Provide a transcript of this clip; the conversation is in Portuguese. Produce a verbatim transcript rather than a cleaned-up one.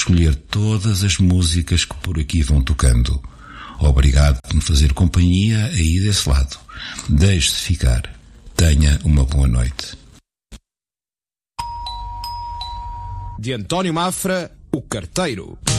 escolher todas as músicas que por aqui vão tocando. Obrigado por me fazer companhia aí desse lado. Deixe-se ficar. Tenha uma boa noite. De António Mafra, o Carteiro.